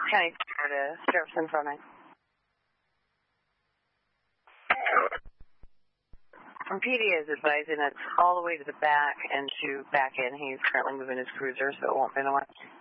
County, Florida, Jefferson Front 9. From PD is advising it's all the way to the back and to back in. He's currently moving his cruiser, so it won't be in a while.